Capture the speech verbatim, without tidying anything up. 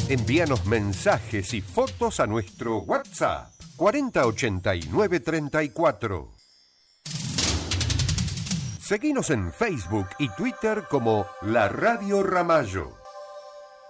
Envíanos mensajes y fotos a nuestro WhatsApp cuarenta ochenta y nueve treinta y cuatro. Seguinos en Facebook y Twitter como La Radio Ramallo.